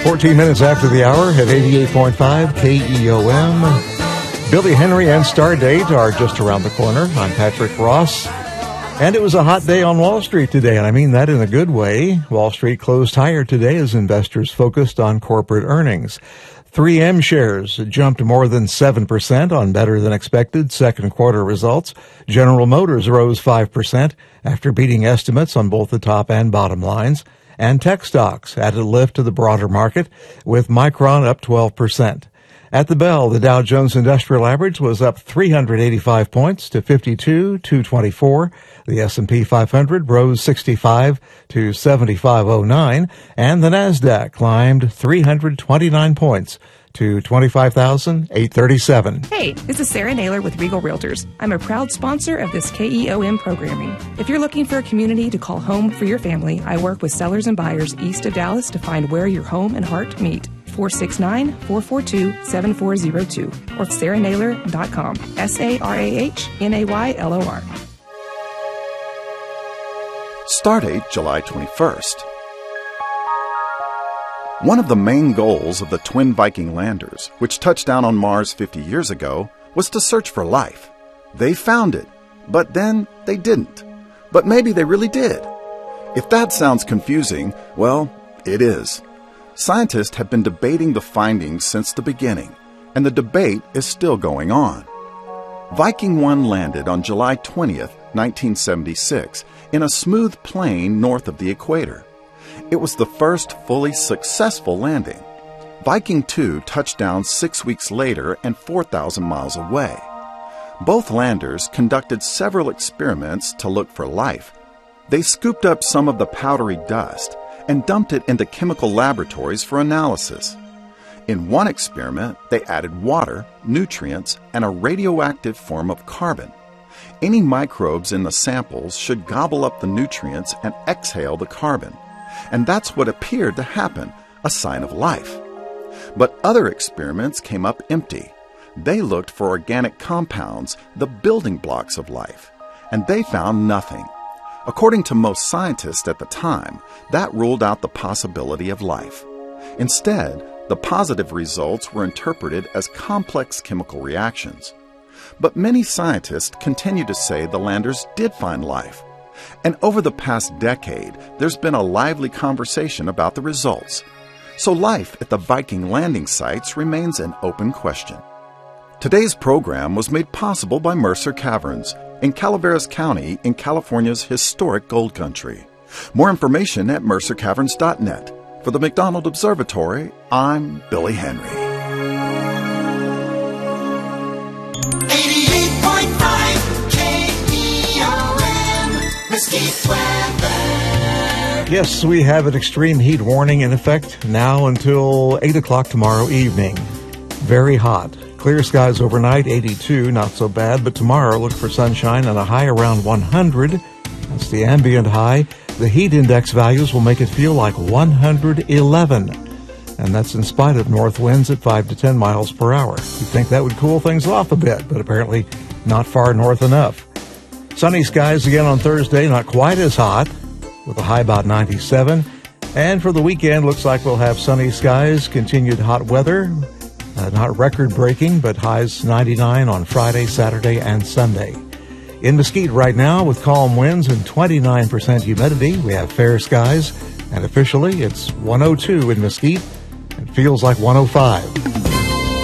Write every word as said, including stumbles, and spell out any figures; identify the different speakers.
Speaker 1: fourteen minutes after the hour at eighty-eight point five K E O M. Billy Henry and Stardate are just around the corner. I'm Patrick Ross. And it was a hot day on Wall Street today, and I mean that in a good way. Wall Street closed higher today as investors focused on corporate earnings. three M shares jumped more than seven percent on better than expected second quarter results. General Motors rose five percent after beating estimates on both the top and bottom lines. And tech stocks added a lift to the broader market, with Micron up twelve percent. At the bell, the Dow Jones Industrial Average was up three hundred eighty-five points to fifty-two thousand two hundred twenty-four. The S and P five hundred rose sixty-five to seventy-five oh nine, and the Nasdaq climbed three hundred twenty-nine points to twenty-five thousand eight hundred thirty-seven.
Speaker 2: Hey, this is Sarah Naylor with Regal Realtors. I'm a proud sponsor of this K E O M programming. If you're looking for a community to call home for your family, I work with sellers and buyers east of Dallas to find where your home and heart meet. four six nine, four four two, seven four zero two or sarah naylor dot com. S A R A H N A Y L O R.
Speaker 3: Stardate July twenty-first. One of the main goals of the twin Viking landers, which touched down on Mars fifty years ago, was to search for life. They found it, but then they didn't. But maybe they really did. If that sounds confusing, well, it is. Scientists have been debating the findings since the beginning, and the debate is still going on. Viking one landed on July twentieth, nineteen seventy-six, in a smooth plain north of the equator. It was the first fully successful landing. Viking two touched down six weeks later and four thousand miles away. Both landers conducted several experiments to look for life. They scooped up some of the powdery dust and dumped it into chemical laboratories for analysis. In one experiment, they added water, nutrients, and a radioactive form of carbon. Any microbes in the samples should gobble up the nutrients and exhale the carbon. And that's what appeared to happen, a sign of life. But other experiments came up empty. They looked for organic compounds, the building blocks of life, and they found nothing. According to most scientists at the time, that ruled out the possibility of life. Instead, the positive results were interpreted as complex chemical reactions. But many scientists continue to say the landers did find life. And over the past decade, there's been a lively conversation about the results. So life at the Viking landing sites remains an open question. Today's program was made possible by Mercer Caverns in Calaveras County in California's historic gold country. More information at mercer caverns dot net. For the McDonald Observatory, I'm Billy Henry.
Speaker 4: eighty-eight point five K E O M, Mesquite weather.
Speaker 1: Yes, we have an extreme heat warning in effect now until eight o'clock tomorrow evening. Very hot. Clear skies overnight, eighty-two, not so bad, but tomorrow look for sunshine and a high around one hundred. That's the ambient high. The heat index values will make it feel like one hundred eleven, and that's in spite of north winds at five to ten miles per hour. You'd think that would cool things off a bit, but apparently not far north enough. Sunny skies again on Thursday, not quite as hot, with a high about ninety-seven. And for the weekend, looks like we'll have sunny skies, continued hot weather. Uh, not record-breaking, but highs ninety-nine on Friday, Saturday, and Sunday. In Mesquite right now, with calm winds and twenty-nine percent humidity, we have fair skies, and officially it's one oh two in Mesquite and feels like one oh five.